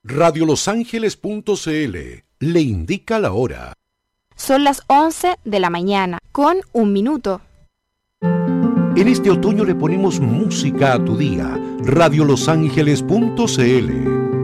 Radiolosangeles.cl le indica la hora. Son las 11 de la mañana, con 1 minuto. En este otoño le ponemos música a tu día. Radiolosangeles.cl